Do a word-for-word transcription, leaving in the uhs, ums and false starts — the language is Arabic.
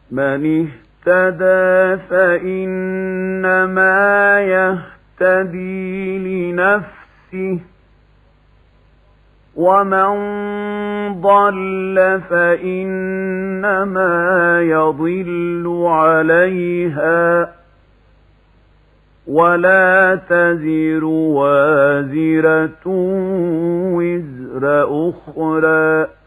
من اهتدى فإنما يهتدي لنفسه ومن ضل فإنما يضل عليها ولا تزر وازرة وزر أخرى